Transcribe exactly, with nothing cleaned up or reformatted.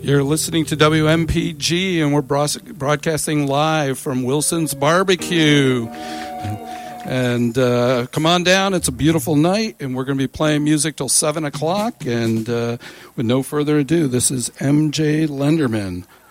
You're listening to W M P G, and we're broadcasting live from Wilson's Barbecue. And uh, come on down. It's a beautiful night, and we're going to be playing music till seven o'clock. And uh, with no further ado, this is M J Lenderman